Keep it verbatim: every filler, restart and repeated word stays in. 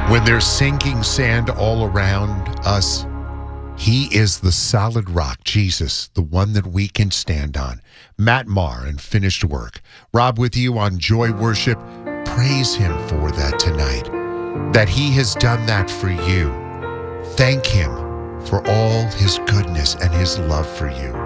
When there's sinking sand all around us, He is the solid rock, Jesus, the one that we can stand on. Matt Maher and Finished Work. Rob with you on Joy Worship. Praise Him for that tonight, that He has done that for you. Thank Him for all His goodness and His love for you.